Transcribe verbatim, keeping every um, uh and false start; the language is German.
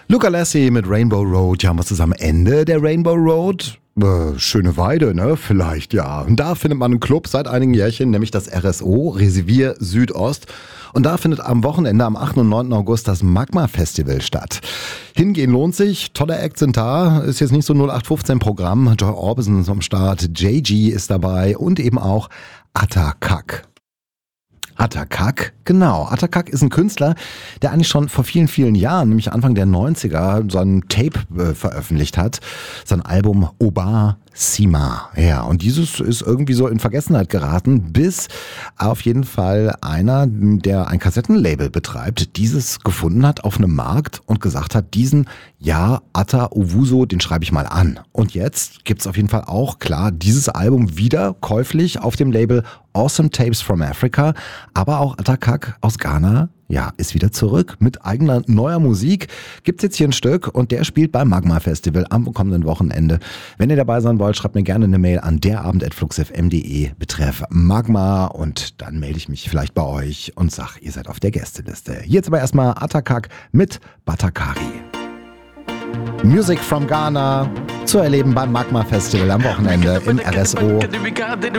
Luca Lassie mit Rainbow Road. Ja, was ist am Ende der Rainbow Road? Äh, schöne Weide, ne? Vielleicht, ja. Und da findet man einen Club seit einigen Jährchen, nämlich das R S O, Reservoir Südost. Und da findet am Wochenende, am achten und neunten August, das Magma Festival statt. Hingehen lohnt sich, tolle Acts sind da, ist jetzt nicht so null acht fünfzehn Programm. Joy Orbison ist am Start, J G ist dabei und eben auch Atakak. Atakak, genau. Atakak ist ein Künstler, der eigentlich schon vor vielen, vielen Jahren, nämlich Anfang der neunziger, sein Tape äh, veröffentlicht hat. Sein Album Oba Sima. Ja, und dieses ist irgendwie so in Vergessenheit geraten, bis auf jeden Fall einer, der ein Kassettenlabel betreibt, dieses gefunden hat auf einem Markt und gesagt hat, diesen, ja, Ata Owusu, den schreibe ich mal an. Und jetzt gibt's auf jeden Fall auch, klar, dieses Album wieder käuflich auf dem Label Awesome Tapes from Africa, aber auch Atakak aus Ghana, ja, ist wieder zurück mit eigener neuer Musik. Gibt's jetzt hier ein Stück und der spielt beim Magma Festival am kommenden Wochenende. Wenn ihr dabei sein wollt, schreibt mir gerne eine Mail an derabend at fluxfm punkt de betreff Magma und dann melde ich mich vielleicht bei euch und sag, ihr seid auf der Gästeliste. Jetzt aber erstmal Atakak mit Batakari. Music from Ghana zu erleben beim Magma Festival am Wochenende im R S O.